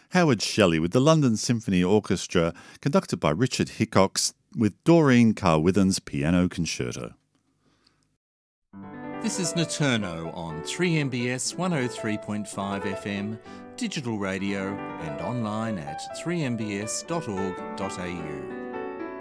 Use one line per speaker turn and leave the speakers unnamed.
Howard Shelley with the London Symphony Orchestra, conducted by Richard Hickox, with Doreen Carwithen's Piano Concerto.
This is Naturno on 3MBS 103.5 FM, digital radio and online at 3mbs.org.au.